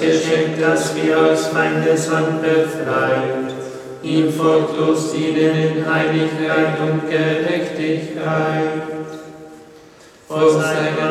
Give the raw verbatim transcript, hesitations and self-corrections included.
Geschenk, das wir aus Feindeshand befreit. Ihm folglos dienen in Heiligkeit und Gerechtigkeit. Vor seiner